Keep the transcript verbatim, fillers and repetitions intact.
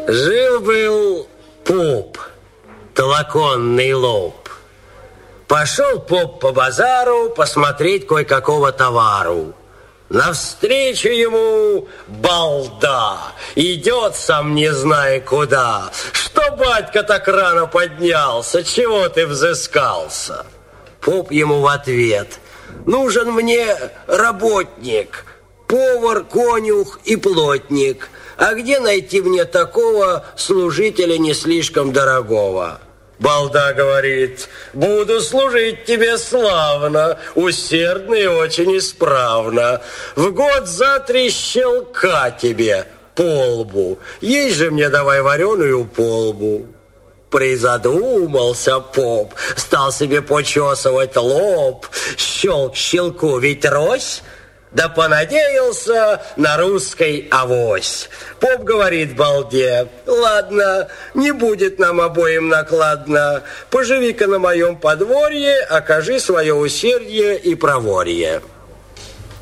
Жил-был поп, толоконный лоб. Пошел поп по базару посмотреть кое-какого товару. Навстречу ему балда, идет сам не зная куда. Что, батька, так рано поднялся, чего ты взыскался? Поп ему в ответ: нужен мне работник, повар, конюх и плотник. А где найти мне такого служителя не слишком дорогого? Балда говорит: буду служить тебе славно, усердно и очень исправно. В год за три щелка тебе по лбу. Есть же мне давай вареную полбу. Призадумался поп, стал себе почесывать лоб. Щелк щелку ведь рось. Да понадеялся на русской авось. Поп говорит балде: ладно, не будет нам обоим накладно. Поживи-ка на моем подворье, окажи свое усердие и проворье.